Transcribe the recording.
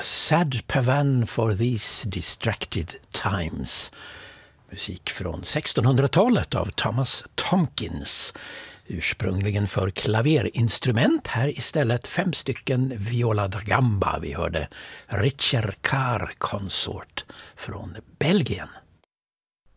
Sad Pavan for these distracted times. Musik från 1600-talet av Thomas Tomkins. Ursprungligen för klaverinstrument, här istället 5 stycken viola da gamba. Vi hörde Richard Carr Consort från Belgien.